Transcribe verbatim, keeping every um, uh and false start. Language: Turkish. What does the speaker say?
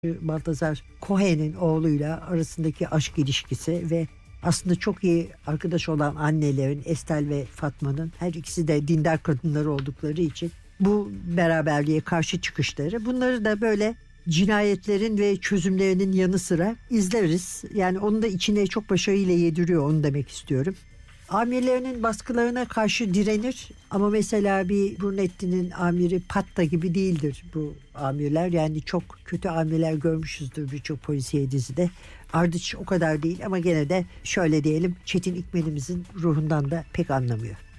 Baltazar Cohen'in oğluyla arasındaki aşk ilişkisi ve aslında çok iyi arkadaş olan annelerin, Estel ve Fatma'nın, her ikisi de dindar kadınlar oldukları için bu beraberliğe karşı çıkışları, bunları da böyle cinayetlerin ve çözümlerinin yanı sıra izleriz. Yani onu da içine çok başarıyla yediriyor, onu demek istiyorum. Amirlerinin baskılarına karşı direnir ama mesela bir Brunetti'nin amiri Patta gibi değildir bu amirler. Yani çok kötü amirler görmüşüzdür birçok polisiye dizide. Ardıç o kadar değil ama gene de şöyle diyelim, Çetin İkmenimizin ruhundan da pek anlamıyor.